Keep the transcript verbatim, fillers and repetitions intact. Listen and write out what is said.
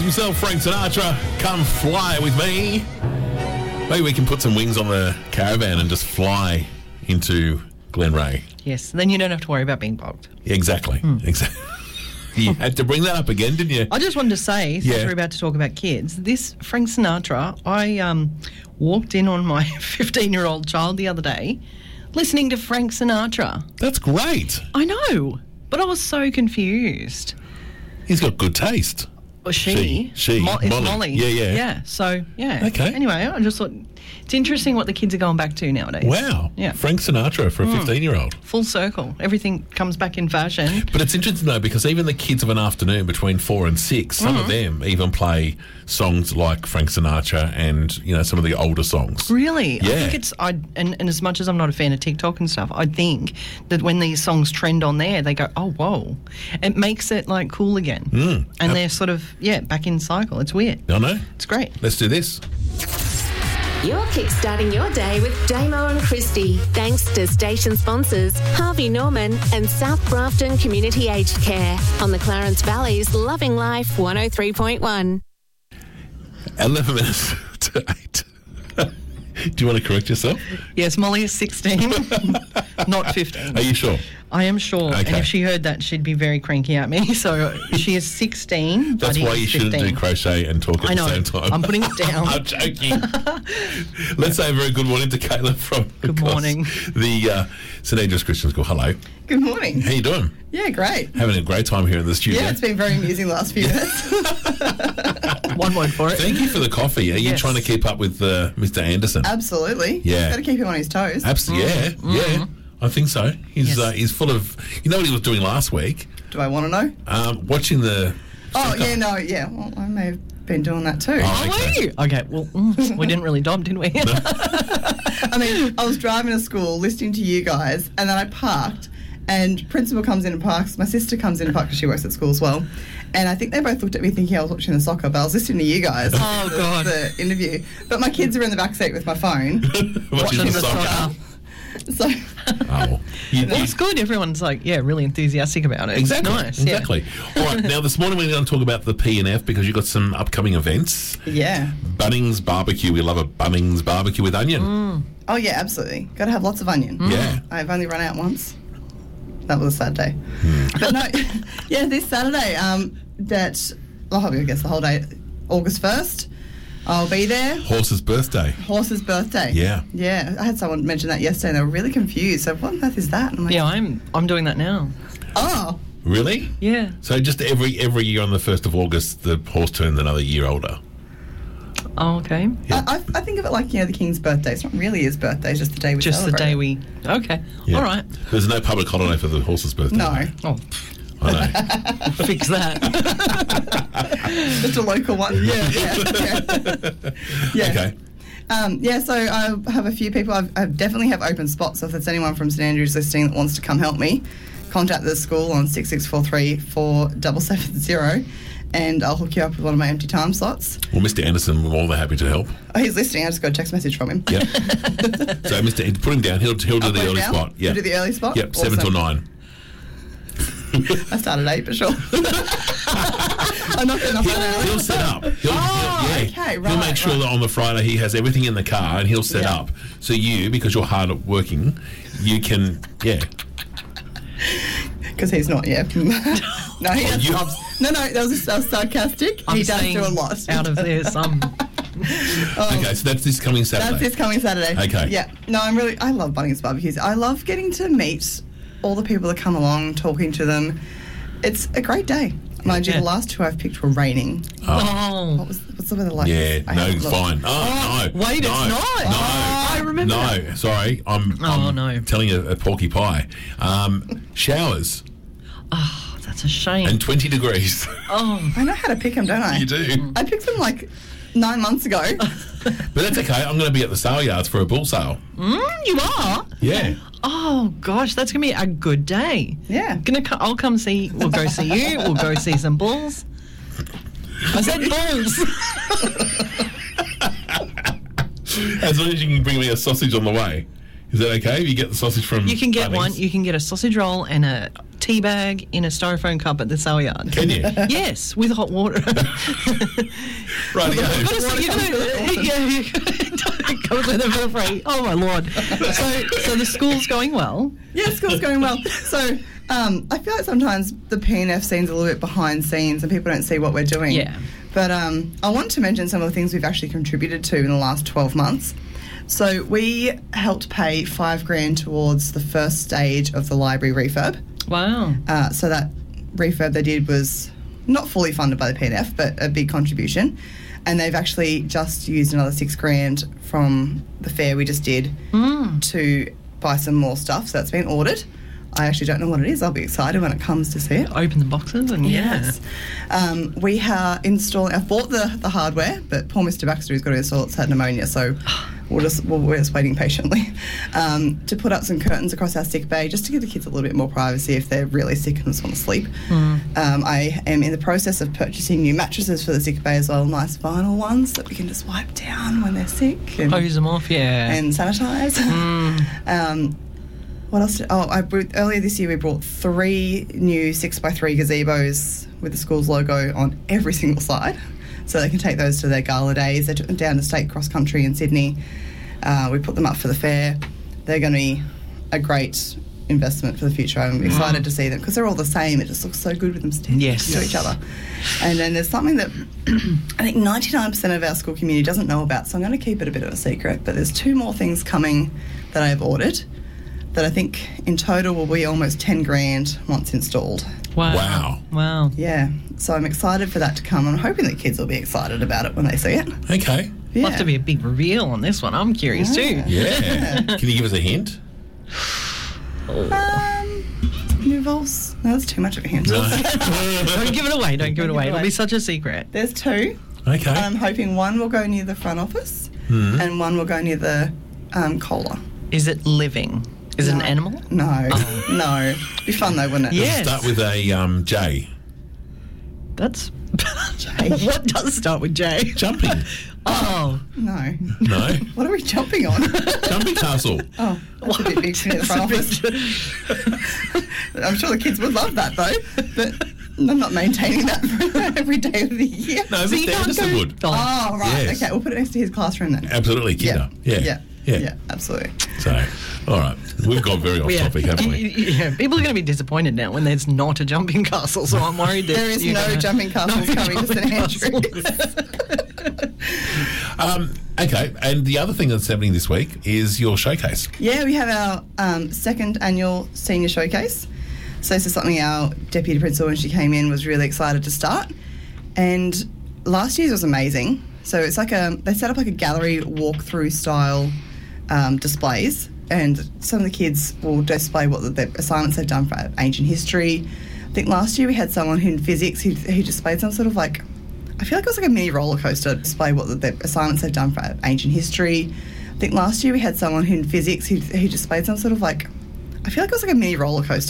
himself, Frank Sinatra. Come fly with me. Maybe we can put some wings on the caravan and just fly into Glenray. Yes, then you don't have to worry about being bogged. Exactly. Hmm. Exactly. You had to bring that up again, didn't you? I just wanted to say, since Yeah. we're about to talk about kids, this Frank Sinatra, I um, walked in on my fifteen-year-old child the other day listening to Frank Sinatra. That's great. I know, but I was so confused. He's got good taste. Or she. She. She. Mo- it's Molly. Molly. Yeah, yeah. Yeah, so, yeah. Okay. Anyway, I just thought it's interesting what the kids are going back to nowadays. Wow. Yeah. Frank Sinatra for a fifteen-year-old. Full circle. Everything comes back in fashion. But it's interesting, though, because even the kids of an afternoon between four and six, some of them even play songs like Frank Sinatra and, you know, some of the older songs. Really? I Yeah. think it's, I and, and as much as I'm not a fan of TikTok and stuff, I think that when these songs trend on there, they go, oh, whoa. It makes it, like, cool again. Mm. And they're sort of, yeah, back in cycle. It's weird. I know. It's great. Let's do this. You're kickstarting your day with Damo and Christy. Thanks to station sponsors Harvey Norman and South Grafton Community Aged Care on the Clarence Valley's Loving Life one oh three point one. eleven minutes to eight. Do you want to correct yourself? Yes, Molly is sixteen, not fifteen. Are you sure? I am sure. And Okay. if she heard that, she'd be very cranky at me. So she is sixteen. That's Buddy why is you shouldn't fifteen. do crochet and talk at I know. the same time. I'm putting it down. I'm joking. Let's say a very good morning to Kayla from Good of course, morning. the uh, St Andrews Christian School. Hello. Good morning. How you doing? Yeah, great. Having a great time here in the studio. Yeah, it's been very amusing the last few minutes. One word for it. Thank you for the coffee. Are you Yes. trying to keep up with uh, Mister Anderson? Absolutely. Yeah. Got to keep him on his toes. Absolutely. Yeah, yeah. I think so. He's Yes. uh, he's full of. You know what he was doing last week? Do I want to know? Um, watching the. Oh, yeah, no, yeah. Well, I may have been doing that too. Oh, Were okay. you? Okay, well, mm, we didn't really dob, did we? I mean, I was driving to school listening to you guys, and then I parked, and principal comes in and parks. My sister comes in and parks because she works at school as well. And I think they both looked at me thinking I was watching the soccer, but I was listening to you guys. Oh, the, God. The interview. But my kids are in the back seat with my phone. watching the the soccer. soccer. So, Oh, you, Well, you- it's good. Everyone's like, yeah, really enthusiastic about it. exactly. It's nice. yeah. Exactly. All right. Now, this morning we're going to talk about the P and F because you've got some upcoming events. yeah. Bunnings barbecue. We love a Bunnings barbecue with onion. Oh, yeah, absolutely. Got to have lots of onion. Yeah. I've only run out once. That was a sad day. But no, yeah, this Saturday, um, that, well, I guess the whole day, August first, I'll be there. Horse's birthday. Horse's birthday. Yeah. Yeah, I had someone mention that yesterday and they were really confused. So what on earth is that? And I'm like, Yeah, I'm I'm doing that now. oh, Really? Yeah. So just every every year on the first of August, the horse turns another year older. Oh, okay. Yeah. I, I, I think of it like, you know, the King's birthday. It's not really his birthday, it's just the day we Just the celebrate day it. we. Okay. Yeah. All right. There's no public holiday for the horse's birthday. No, Oh, I know. fix that. just a local one. Yeah. Yeah. yeah. Okay. Um, yeah, so I have a few people. I've, I definitely have open spots. So if there's anyone from St Andrews listening that wants to come help me, contact the school on six six four three four seven seven zero and I'll hook you up with one of my empty time slots. Well, Mister Anderson, we're more than happy to help. Oh, he's listening. I just got a text message from him. Yep. So, Mister Ed, put him down. He'll he'll do I'll the put him early down? spot. Yeah. He'll do the early spot? Yep. Seven till Awesome. nine. I started at eight, but sure. I'm not getting up He'll, that he'll early. set up. He'll, Oh, he'll, yeah. okay, He'll right, make sure right. that on the Friday he has everything in the car and he'll set Yeah. up. So you, because you're hard at working, you can, yeah. Because he's not, yeah. no, he does you- jobs. No, no, that was, that was sarcastic. I'm he does staying do a lot. out of this. Um, Okay, so that's this coming Saturday. That's this coming Saturday. Okay. Yeah. No, I'm really, I love Bunnings barbecues. I love getting to meet all the people that come along, talking to them. It's a great day. Mind you, Yeah. the last two I've picked were raining. oh. What was, what's the weather like? Yeah, I no, haven't it's looked. fine. Oh, no. wait, it's no, not. No. Oh, I remember No, that. sorry. I'm, Oh, I'm no. telling you a porky pie. Um, showers Oh, that's a shame. and twenty degrees. oh. I know how to pick them, don't I? You do. I picked them like nine months ago. But that's okay. I'm going to be at the sale yards for a bull sale. Mm, you are? Yeah. Oh, gosh, that's going to be a good day. Yeah. Gonna co- I'll come see, we'll go see you, we'll go see some bulls. I said bulls. As long as you can bring me a sausage on the way. Is that okay? If you get the sausage from You can get Bunnings? one, you can get a sausage roll and a tea bag in a styrofoam cup at the sale yard. Can you? Yes, with hot water. Right, But it's- you know, yeah, yeah. Comes with it for free. Oh my lord! So, so the school's going well. Yeah, school's going well. So um, I feel like sometimes the P N F scene's a little bit behind scenes and people don't see what we're doing. Yeah. But um, I want to mention some of the things we've actually contributed to in the last twelve months. So we helped pay five grand towards the first stage of the library refurb. Wow. Uh, so that refurb they did was not fully funded by the P N F, but a big contribution. And they've actually just used another six grand from the fair we just did Mm. to buy some more stuff. So that's been ordered. I actually don't know what it is. I'll be excited when it comes to see it. Open the boxes and yeah. Yes. Um, we are installing, I've bought the, the hardware, but poor Mister Baxter has got to install it. It's had pneumonia, so we'll just, we'll, we're just waiting patiently um, to put up some curtains across our sick bay just to give the kids a little bit more privacy if they're really sick and just want to sleep. Mm. Um, I am in the process of purchasing new mattresses for the sick bay as well, nice vinyl ones that we can just wipe down when they're sick and, Hose them off, yeah. and sanitise. Mm. um, What else? Did, oh, I brought, earlier this year we brought three new six by three gazebos with the school's logo on every single side, so they can take those to their gala days. They took them down to state cross country in Sydney. Uh, we put them up for the fair. They're going to be a great investment for the future. I'm excited to see them because they're all the same. It just looks so good with them standing Yes. next to each other. And then there's something that I think ninety-nine percent of our school community doesn't know about, so I'm going to keep it a bit of a secret. But there's two more things coming that I have ordered that I think in total will be almost ten grand once installed. Wow. Wow. Wow. Yeah, so I'm excited for that to come. I'm hoping that kids will be excited about it when they see it. Okay. Yeah. Will have to be a big reveal on this one. I'm curious too. Yeah. Can you give us a hint? Um, new Vols. No, that's too much of a hint. Don't give it away. Don't give it give away. it It'll away. be such a secret. There's two. Okay. I'm hoping one will go near the front office Mhm. and one will go near the um, cola. Is it living? Is it an No. animal? No, no. Be fun though, wouldn't it? Yeah. Yes. Start with a um, J. That's. J. What does start with J? Jumping. No. Oh. No. What are we jumping on? Jumping castle. Oh, that's a bit big for the front office. I'm sure the kids would love that though, but I'm not maintaining that for every day of the year. No, So you Mister can't Anderson go- would. Oh. Oh, right. Yes. Okay, we'll put it next to his classroom then. Absolutely, kidder. Yeah. Yeah. Yeah. Yeah, absolutely. So, all right. We've got very off Yeah. topic, haven't we? Yeah, people are going to be disappointed now when there's not a jumping castle. So I'm worried that There is you're no gonna- jumping castles no coming to jumping St castles. Um, okay, and the other thing that's happening this week is your showcase. Yeah, we have our um, second annual senior showcase. So this is something our deputy principal, when she came in, was really excited to start. And last year's was amazing. So it's like a, they set up like a gallery walkthrough style um, displays, and some of the kids will display what the assignments they've done for ancient history. I think last year we had someone who in physics who, who displayed some sort of like, I feel like it was like a mini roller coaster, display what the assignments they've done for ancient history. I think last year we had someone who in physics who, who displayed some sort of like, I feel like it was like a mini roller coaster.